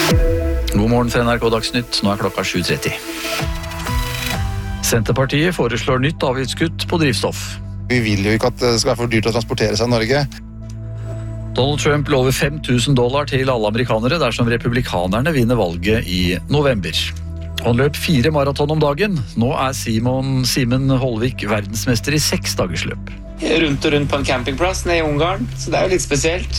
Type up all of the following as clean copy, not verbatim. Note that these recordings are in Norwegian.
God morgen fra NRK Dagsnytt, nå klokka 7:30. Senterpartiet foreslår nytt avgiftskutt på drivstoff. Vi vil jo ikke at det skal være for dyrt å transportere seg i Norge. Donald Trump lover $5,000 til alle amerikanere dersom republikanerne vinner valget i november. Han løp 4 maraton om dagen. Nå Simen Holvik verdensmester i 6 dagers løp. Rundt og rundt på en campingplass nede i Ungarn, så det jo litt spesielt.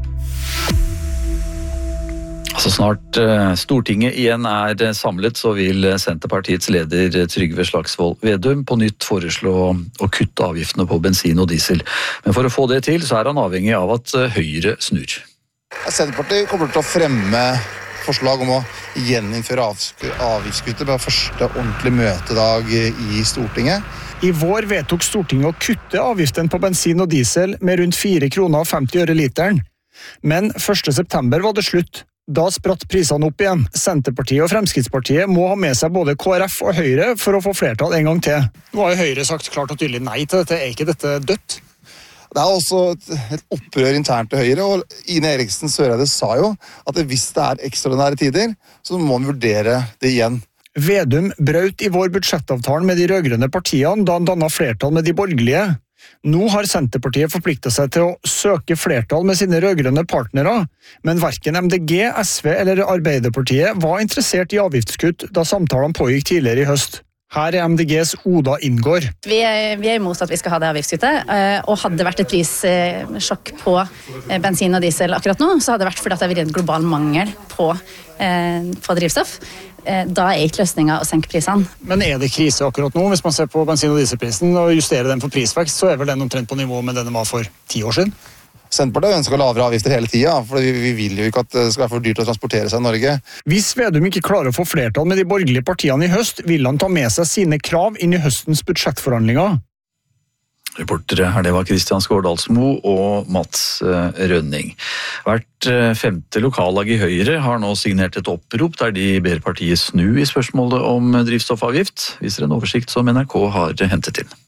Så snart Stortinget igjen samlet, så vil Senterpartiets leder Trygve Slagsvold Vedum på nytt foreslå å kutte avgiftene på bensin og diesel. Men for å få det til, så han avhengig av at Høyre snur. Senterpartiet kommer til å fremme forslag om å gjeninnføre avgiftskuttet på første ordentlige møtedag i Stortinget. I vår vedtok Stortinget å kutte avgiften på bensin og diesel med rundt 4,50 kroner literen. Men 1. september var det slutt. Da spratt prisene opp igjen. Senterpartiet og Fremskrittspartiet må ha med seg både KrF og Høyre for å få flertall en gang til. Nå har jo Høyre sagt klart og tydelig nei til dette. Ikke dette dødt? Det også et opprør internt til Høyre, og Ine Eriksen Søreide sa jo at hvis det ekstraordinære tider, så må man vurdere det igjen. Vedum brøt i vår budsjettavtalen med de rødgrønne partiene da han dannet flertall med de borgerlige. Nå har Senterpartiet forpliktet seg til å søke flertall med sine rødgrønne partnere, men hverken MDG, SV eller Arbeiderpartiet var interessert i avgiftskutt da samtalene pågikk tidligere i høst. Her MDGs Oda Inngård. Vi imot at vi skal ha det avgiftskuttet, og hadde det vært et prissjokk på bensin og diesel akkurat nå, så hadde det vært fordi det har vært en global mangel på drivstoff. Da ikke løsningen å senke prisene. Men det krise akkurat nå? Hvis man ser på bensin- og dieselprisen og justerer den for prisvekst, så vel den omtrent på nivå med den var for 10 år siden? Senterpartiet ønsker lavere avgifter hele tiden, for vi vil jo ikke at det skal være for dyrt å transportere seg i Norge. Hvis Vedum ikke klarer å få flertall med de borgerlige partiene i høst, vil han ta med seg sine krav inn i høstens budsjettforhandlinger. Reportere her, det var Kristian Skårdalsmo og Mats Rønning. Hvert 5. lokallag i Høyre har nå signert et opprop der de ber partiet snu i spørsmålet om drivstoffavgift, viser en oversikt som NRK har hentet inn.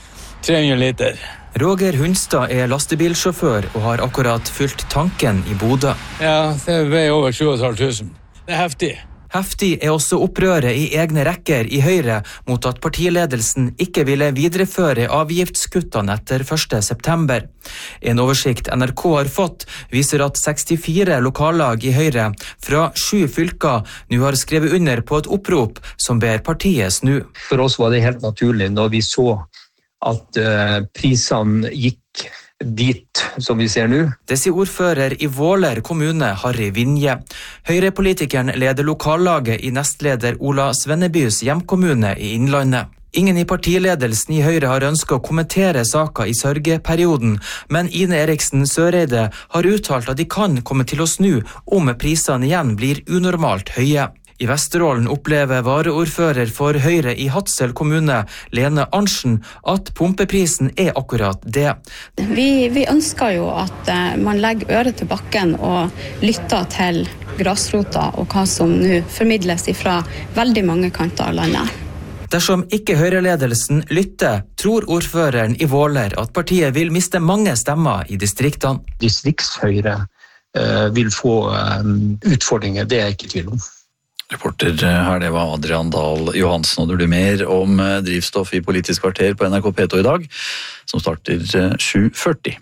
300 liter. Roger Hundstad lastebilsjåfør og har akkurat fylt tanken i Bodø. Ja, det ble over 7.500. Det heftig. Heftig også opprøret i egne rekker i Høyre mot at partiledelsen ikke ville videreføre avgiftskuttene etter 1. september. En oversikt NRK har fått viser at 64 lokallag i Høyre fra 7 fylker nå har skrevet under på et opprop som ber partiet snu. For oss var det helt naturlig når vi så at prisene gikk dit som vi ser nå. Det sier ordfører i Våler kommune, Harry Vinje. Høyrepolitikeren leder lokallaget i nestleder Ola Svennebys hjemkommune i Innlandet. Ingen i partiledelsen i Høyre har ønsket å kommentere saken i sørgeperioden, men Ine Eriksen Søreide har uttalt at de kan komme til å snu om prisene igjen blir unormalt høye. I Vesterålen opplever vareordfører for Høyre i Hadsel kommune, Lene Arntzen, at pumpeprisen akkurat det. Vi ønsker jo at man legger øret til bakken og lytter til grasrota og hva som nå formidles fra veldig mange kanter av landet. Dersom ikke Høyre-ledelsen lytter, tror ordføreren i Våler at partiet vil miste mange stemmer i distriktene. Distriktshøyre vil få utfordringer, det ikke tvil om. Reporter her, det var Adrian Dahl Johansen, og det blir mer om drivstoff i Politisk kvarter på NRK P2 i dag, som starter 7:40.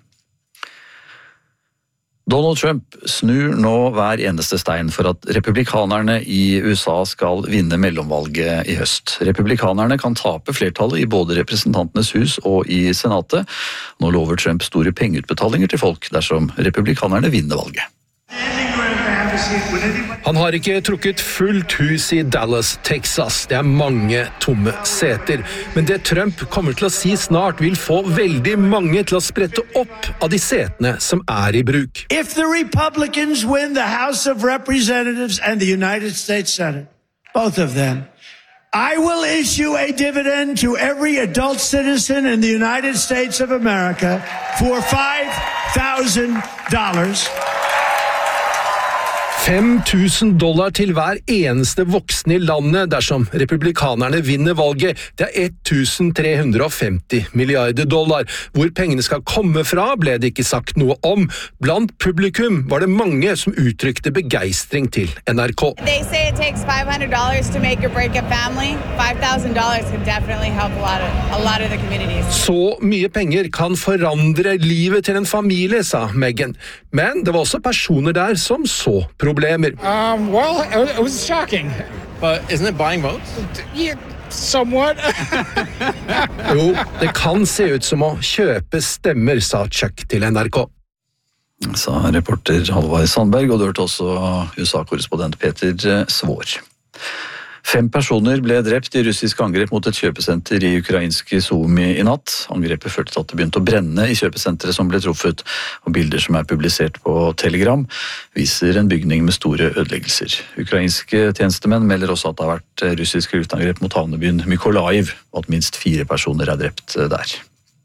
Donald Trump snur nå hver eneste stein for at republikanerne i USA skal vinne mellomvalget i høst. Republikanerne kan tape flertallet i både representantenes hus og i senatet. Nå lover Trump store pengeutbetalinger til folk dersom republikanerne vinner valget. Han har ikke trukket fullt hus i Dallas, Texas. Det mange tomme seter. Men det Trump kommer til å si snart vil få veldig mange til å sprette opp av de setene som i bruk. If the Republicans win the House of Representatives and the United States Senate, both of them, I will issue a dividend to every adult citizen in the United States of America for $5,000. $5,000 til hver eneste voksne i landet dersom republikanerne vinner valget. Det 1,350 milliarder dollar. Hvor pengene skal komme fra, ble det ikke sagt noe om. Blant publikum var det mange som uttrykte begeistring til NRK. They say it takes $500 to make or break a family. $5,000 could definitely help a lot of the communities. Så mye penger kan forandre livet til en familie, sa Meghan. Men det var også personer der som så problemer. Well, it was shocking. But isn't it buying votes? Yeah, somewhat. Jo, det kan se ut som å kjøpe stemmer, sa Chuck til NRK. Sa reporter Halvard Sandberg, og du hørte også USA-korrespondent Peter Svår. 5 personer ble drept i russisk angrep mot et kjøpesenter i ukrainske Sumy i natt. Angrepet førte til at det begynte å brenne i kjøpesenteret som ble truffet, og bilder som publisert på Telegram viser en bygning med store ødeleggelser. Ukrainske tjenestemenn melder også at det har vært russiske luftangrep mot havnebyen Mykolaiv, og at minst 4 personer drept der.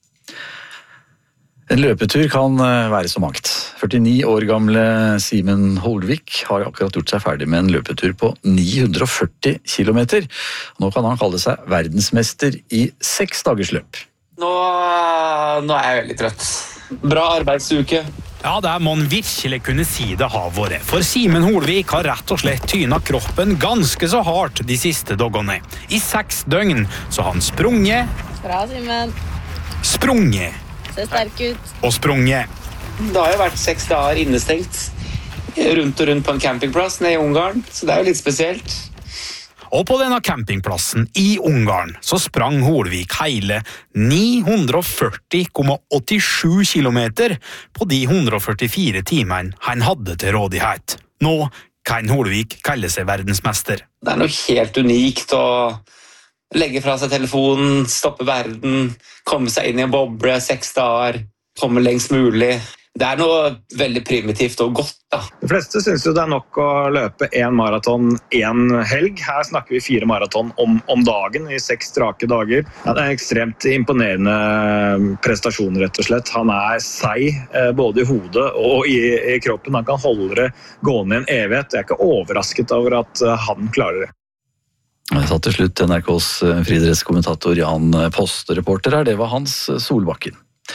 En løpetur kan være så mangt. 49 år gamle Simen Holvik har akkurat gjort seg ferdig med en løpetur på 940 kilometer. Nå kan han kalle seg verdensmester i 6 dagers løp. Nå jeg veldig trøtt. Bra arbeidsuke. Ja, det må man virkelig kunne si det har vært. For Simen Holvik har rett og slett tynet kroppen ganske så hardt de siste dagene. I 6 døgn så har han sprunget. Bra, Simen. Sprunget. Ser sterk ut. Og sprunget. Det har jo vært 6 dager innestengt. Rundt og rundt på en campingplass nede i Ungarn, så det er jo litt spesielt. Og på denne campingplassen i Ungarn så sprang Holvik hele 940,87 kilometer på de 144 timene han hadde til rådighet. Nå kan Holvik kalle seg verdensmester. Det er noe helt unikt å legge fra seg telefonen, stoppe verden, komme seg inn i en boble 6 dager, komme lengst mulig. Det er noe veldig primitivt og godt, da. De fleste synes jo det er nok å løpe 1 maraton 1 helg. Her snakker vi 4 maraton om dagen i 6 strake dager. Ja, det er ekstremt imponerende prestasjon, rett og slett. Han er seig, både i hodet og i kroppen. Han kan holde det gående i en evighet. Jeg er ikke overrasket over at han klarer det. Jeg satt til slutt NRKs friidrettskommentator Jan Post, reporter her, det var Hans Solbakken.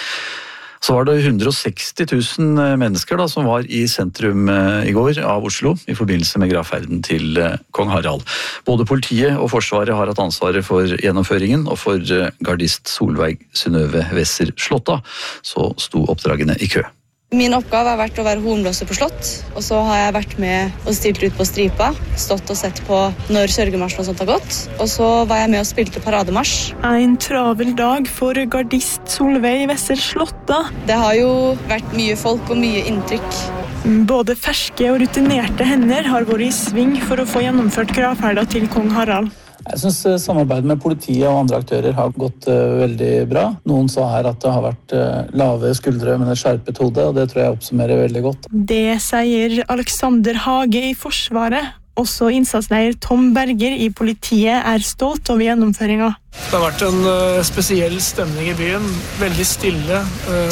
Så var det 160 000 mennesker da, som var i sentrum i går av Oslo i forbindelse med gravferden til kong Harald. Både politiet og forsvaret har hatt ansvaret for gjennomføringen, og for gardist Solveig Synnøve Wesser Slåtta så sto oppdragene i kø. Min oppgave har vært å være hornblåser på slott, og så har jeg vært med og stilt ut på stripa, stått og sett på når sørgemarsjen og sånt har gått, og så var jeg med og spilte parademarsj. En travel dag for gardist Solveig Wesser Slåtta. Det har jo vært mye folk og mye inntrykk. Både ferske og rutinerte hender har vært i sving for å få gjennomført gravferda til kong Harald. Jeg synes samarbeidet med politiet og andre aktører har gått veldig bra. Noen sa her at det har vært lave skuldre, men et skjerpet hode, og det tror jeg oppsummerer veldig godt. Det sier Alexander Hage i Forsvaret. Også innsatsleder Tom Berger i politiet er stolt over gjennomføringa. Det har vært en spesiell stemning i byen. Veldig stille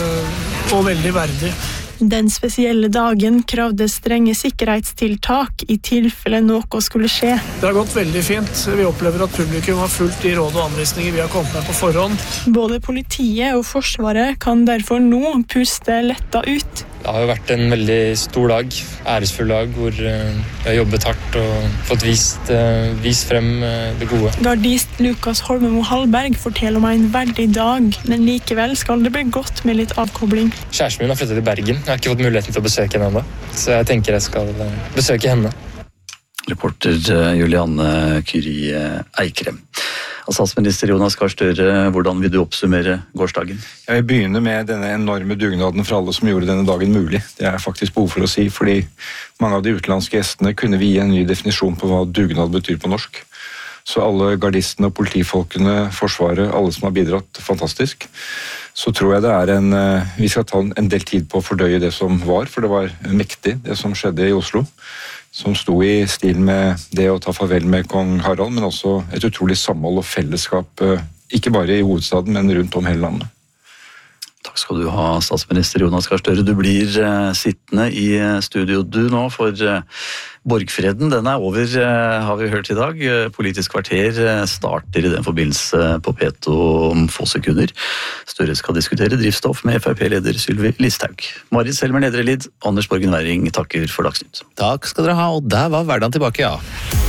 og veldig verdig. Den spesielle dagen kravde strenge sikkerhetstiltak i tilfelle noe skulle skje. Det har gått veldig fint. Vi opplever at publikum har fulgt de råd og anvisninger vi har kommet med på forhånd. Både politiet og Forsvaret kan derfor nå puste letta ut. Det har jo vært en veldig stor dag, æresfull dag, hvor jeg har jobbet hardt og fått vist frem det gode. Gardist Lukas Holmemo Hallberg forteller om en verdig dag, men likevel skal det bli godt med litt avkobling. Kjæresten min har flyttet til Bergen. Jeg har ikke fått muligheten til å besøke henne enda, så jeg tenker jeg skal besøke henne. Reporter Julianne Kyri Eikrem. Statsminister Jonas Gahr Støre, hvordan vil du oppsummere gårsdagen? Jeg vil begynne med denne enorme dugnaden for alle som gjorde denne dagen mulig. Det er faktisk behov for å si, fordi mange av de utenlandske gjestene kunne vi gi en ny definisjon på hva dugnad betyr på norsk. Så alle gardistene og politifolkene, forsvaret, alle som har bidratt fantastisk, så tror jeg det er vi skal ta en del tid på å fordøye det som var, for det var mektig det som skjedde i Oslo, som sto i stil med det å ta farvel med kong Harald, men også et utrolig samhold og fellesskap, ikke bare i hovedstaden, men rundt om hele landet. Takk skal du ha, statsminister Jonas Gahr Støre. Du blir sittende i studio du nå, for borgfreden, den over, har vi hørt i dag. Politisk kvarter starter i den forbindelse på P2 om få sekunder. Støre skal diskutere drivstoff med FrP-leder Sylvi Listhaug. Marit Selmer Nedrelid, Anders Borgen Werring takker for Dagsnytt. Takk skal dere ha, og der var hverdagen tilbake, ja.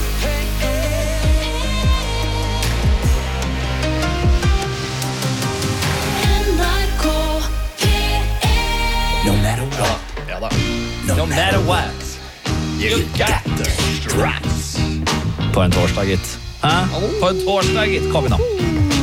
No matter what, ja da. no matter what, you got the straps. På en torsdag, gitt. Hæ? På en torsdag, gitt. Kom igjen nå.